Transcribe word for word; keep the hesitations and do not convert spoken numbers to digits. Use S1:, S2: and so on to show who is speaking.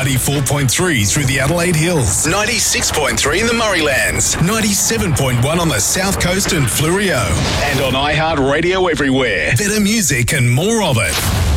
S1: ninety-four point three through the Adelaide Hills, ninety-six point three in the Murraylands, ninety-seven point one on the South Coast and Fleurieu, and on iHeartRadio everywhere. Better music and more of it.